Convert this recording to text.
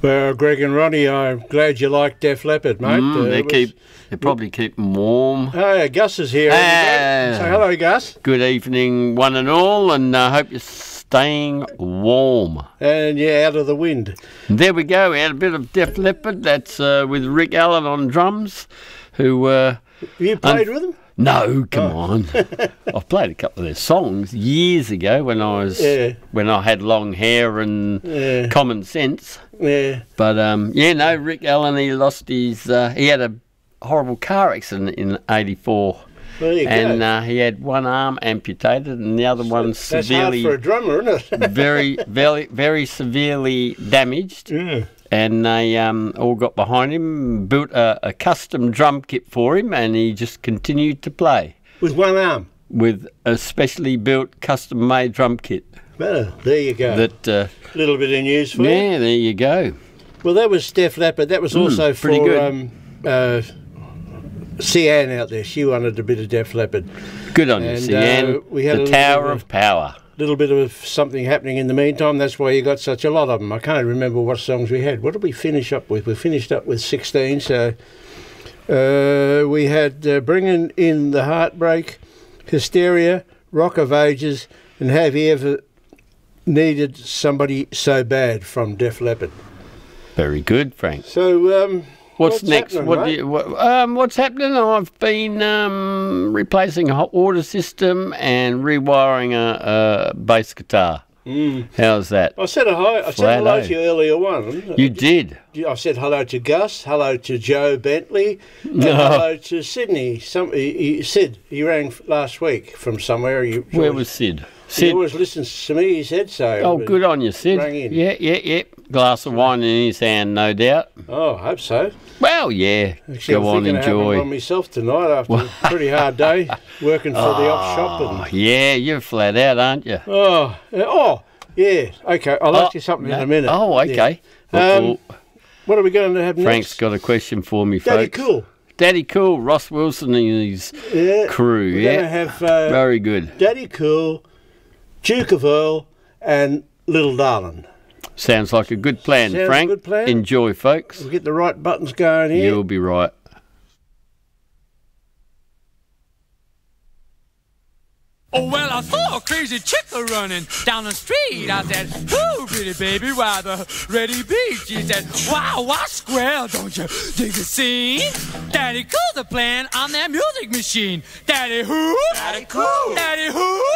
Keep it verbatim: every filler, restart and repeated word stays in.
Well, Greg and Ronnie, I'm glad you like Def Leppard, mate. Mm, Uh, they it was- keep, they probably keep them warm. Oh, yeah, Gus is here. Ah. Say hello, Gus. Good evening, one and all, and I uh, hope you're staying warm. And yeah, out of the wind. There we go. We had a bit of Def Leppard. That's uh, with Rick Allen on drums, who. Uh, Have you played with them? No, come Oh. on. I've played a couple of their songs years ago when I was Yeah. when I had long hair and Yeah. common sense. Yeah. But um, yeah, no, Rick Allen. He lost his. Uh, he had a horrible car accident in eighty-four. There you And go. uh, he had one arm amputated and the other one That's hard severely, for a drummer, isn't it? very, very, very severely damaged. Yeah. And they um, all got behind him, built a, a custom drum kit for him, and he just continued to play With one arm. with a specially built, custom-made drum kit. Well, there you go. That uh, little bit of news for you. yeah, there you go. Well, that was Def Leppard. That was also Mm, pretty for good. um, uh, Cian out there. She wanted a bit of Def Leppard. Good on you, And, Cian. uh, we had a the little Tower bit of of Power. Little bit of something happening in the meantime. That's why you got such a lot of them. I can't remember what songs we had. What did we finish up with? We finished up with sixteen. So uh, we had uh, Bringing in the Heartbreak, Hysteria, Rock of Ages, and Have You Ever Needed Somebody So Bad from Def Leppard. Very good, Frank. So um, What's, what's next? happening, What do mate? you, what, um, what's happening? I've been um, replacing a hot water system and rewiring a, a bass guitar. Mm. How's that? I said a hi. I said Flat hello out. to you earlier one. You did. I said hello to Gus, hello to Joe Bentley, and No. hello to Sydney. Some he, he, Sid, he rang f- last week from somewhere. He, Where always, was Sid? He Sid. always listens to me. He said so. Oh, but- good on you, Sid. Rang in. Yeah, yeah, yeah. Glass of wine in his hand, no doubt. Oh, I hope so. Well, yeah. Actually, Go I'm on, thinking of having one enjoy. myself tonight after a pretty hard day working for the op shop. Oh, And, yeah, you're flat out, aren't you? oh, uh, oh, yeah. Okay, I'll ask you something no. in a minute. Oh, okay. Yeah. Um, Oh, What are we going to have Frank's next? got a question for me, Daddy folks. Cool. Daddy Cool, Ross Wilson and his Yeah. crew, We're yeah. going to have uh, Very good. Daddy Cool, Duke of Earl, and Little Darling. Sounds like a good plan, Sounds a Frank. good plan. Enjoy, folks. We'll get the right buttons going here. You'll be right. Oh, well, I saw a crazy chick a running down the street. I said, "Who, pretty baby, why the ready beat?" She said, "Wow, what square, don't you dig the scene? Daddy Cool's a playing on that music machine. Daddy who? Daddy Cool. Daddy who?